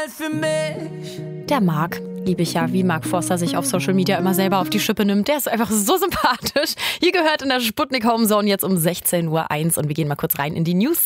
für mich. Der Marc, liebe ich ja, wie Mark Forster sich auf Social Media immer selber auf die Schippe nimmt. Der ist einfach so sympathisch. Hier gehört in der Sputnik Homezone jetzt um 16.01 Uhr und wir gehen mal kurz rein in die News.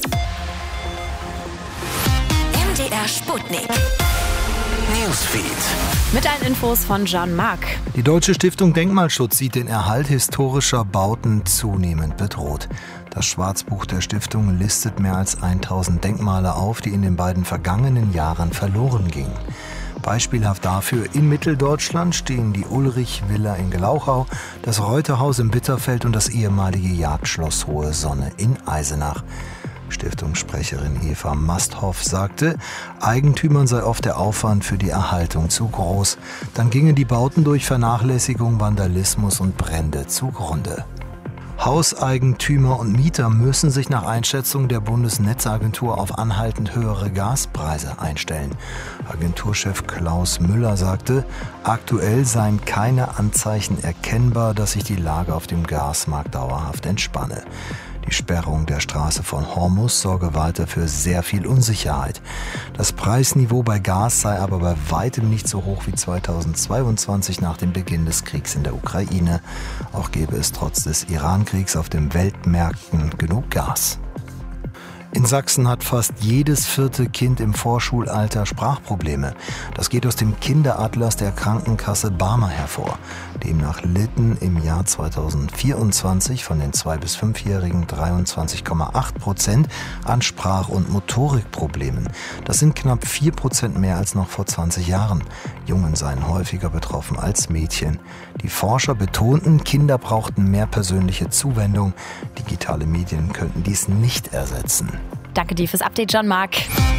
MDR Sputnik. Newsfeed. Mit allen Infos von Jean-Marc. Die Deutsche Stiftung Denkmalschutz sieht den Erhalt historischer Bauten zunehmend bedroht. Das Schwarzbuch der Stiftung listet mehr als 1000 Denkmale auf, die in den beiden vergangenen Jahren verloren gingen. Beispielhaft dafür: in Mitteldeutschland stehen die Ulrich-Villa in Glauchau, das Reuterhaus im Bitterfeld und das ehemalige Jagdschloss Hohe Sonne in Eisenach. Stiftungssprecherin Eva Masthoff sagte, Eigentümern sei oft der Aufwand für die Erhaltung zu groß. Dann gingen die Bauten durch Vernachlässigung, Vandalismus und Brände zugrunde. Hauseigentümer und Mieter müssen sich nach Einschätzung der Bundesnetzagentur auf anhaltend höhere Gaspreise einstellen. Agenturchef Klaus Müller sagte, aktuell seien keine Anzeichen erkennbar, dass sich die Lage auf dem Gasmarkt dauerhaft entspanne. Die Sperrung der Straße von Hormuz sorge weiter für sehr viel Unsicherheit. Das Preisniveau bei Gas sei aber bei weitem nicht so hoch wie 2022 nach dem Beginn des Kriegs in der Ukraine. Auch gäbe es trotz des Iran-Kriegs auf den Weltmärkten genug Gas. In Sachsen hat fast jedes 4. Kind im Vorschulalter Sprachprobleme. Das geht aus dem Kinderatlas der Krankenkasse Barmer hervor. Demnach litten im Jahr 2024 von den 2- bis 5-Jährigen 23,8% an Sprach- und Motorikproblemen. Das sind knapp 4% mehr als noch vor 20 Jahren. Jungen seien häufiger betroffen als Mädchen. Die Forscher betonten, Kinder brauchten mehr persönliche Zuwendung. Digitale Medien könnten dies nicht ersetzen. Danke dir fürs Update, Jean-Marc.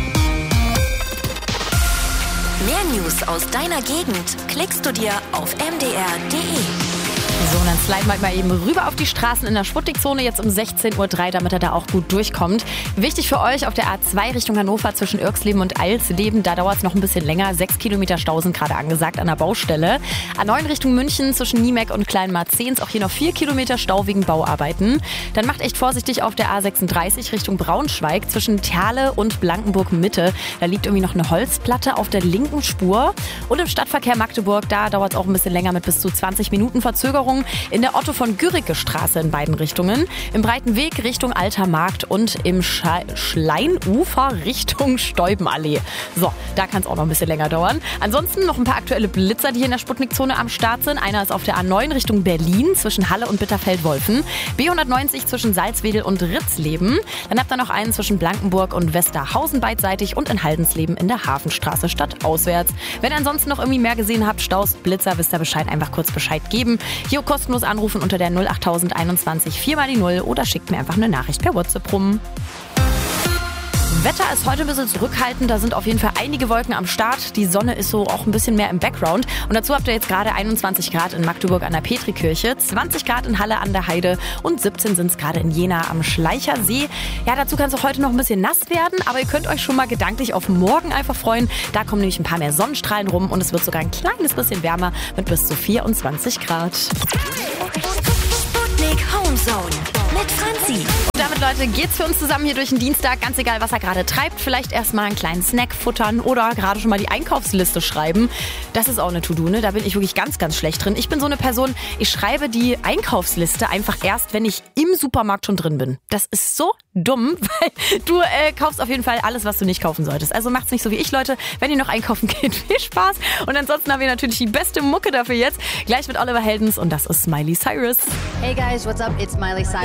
Mehr News aus deiner Gegend klickst du dir auf mdr.de. So, und dann sliden wir mal eben rüber auf die Straßen in der Sputnik-Zone jetzt um 16.03 Uhr, damit er da auch gut durchkommt. Wichtig für euch auf der A2 Richtung Hannover zwischen Irksleben und Alsleben, da dauert es noch ein bisschen länger. 6 Kilometer Stau sind gerade angesagt an der Baustelle. A9 Richtung München zwischen Niemek und Kleinmarzehns, auch hier noch 4 Kilometer Stau wegen Bauarbeiten. Dann macht echt vorsichtig auf der A36 Richtung Braunschweig zwischen Terle und Blankenburg Mitte. Da liegt irgendwie noch eine Holzplatte auf der linken Spur. Und im Stadtverkehr Magdeburg, da dauert es auch ein bisschen länger mit bis zu 20 Minuten Verzögerung. In der Otto von Guericke Straße in beiden Richtungen, im Breiten Weg Richtung Alter Markt und im Schleinufer Richtung Steubenallee. So, da kann es auch noch ein bisschen länger dauern. Ansonsten noch ein paar aktuelle Blitzer, die hier in der Sputnik-Zone am Start sind. Einer ist auf der A9 Richtung Berlin zwischen Halle und Bitterfeld-Wolfen, B190 zwischen Salzwedel und Ritzleben. Dann habt ihr noch einen zwischen Blankenburg und Westerhausen beidseitig und in Haldensleben in der Hafenstraße stadtauswärts. Wenn ihr ansonsten noch irgendwie mehr gesehen habt, Staus, Blitzer, wisst ihr Bescheid, einfach kurz Bescheid geben. Hier kostenlos anrufen unter der 08021 4x0 oder schickt mir einfach eine Nachricht per WhatsApp rum. Wetter ist heute ein bisschen zurückhaltend, da sind auf jeden Fall einige Wolken am Start. Die Sonne ist so auch ein bisschen mehr im Background. Und dazu habt ihr jetzt gerade 21 Grad in Magdeburg an der Petrikirche, 20 Grad in Halle an der Heide und 17 sind es gerade in Jena am Schleichersee. Ja, dazu kann es auch heute noch ein bisschen nass werden, aber ihr könnt euch schon mal gedanklich auf morgen einfach freuen. Da kommen nämlich ein paar mehr Sonnenstrahlen rum und es wird sogar ein kleines bisschen wärmer mit bis zu 24 Grad. Sputnik Homezone mit Franzi. Und damit, Leute, geht's für uns zusammen hier durch den Dienstag. Ganz egal, was er gerade treibt. Vielleicht erstmal einen kleinen Snack futtern oder gerade schon mal die Einkaufsliste schreiben. Das ist auch eine To-Do, ne? Da bin ich wirklich ganz, ganz schlecht drin. Ich bin so eine Person, ich schreibe die Einkaufsliste einfach erst, wenn ich im Supermarkt schon drin bin. Das ist so dumm, weil du kaufst auf jeden Fall alles, was du nicht kaufen solltest. Also macht's nicht so wie ich, Leute. Wenn ihr noch einkaufen geht, viel Spaß. Und ansonsten haben wir natürlich die beste Mucke dafür jetzt. Gleich mit Oliver Heldens und das ist Miley Cyrus. Hey guys, what's up? It's Miley Cyrus.